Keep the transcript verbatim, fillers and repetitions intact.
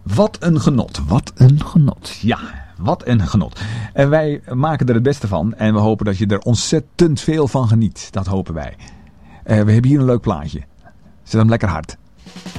Wat een genot. Wat een genot. Ja, wat een genot. En wij maken er het beste van. En we hopen dat je er ontzettend veel van geniet. Dat hopen wij. Uh, we hebben hier een leuk plaatje. Zet hem lekker hard.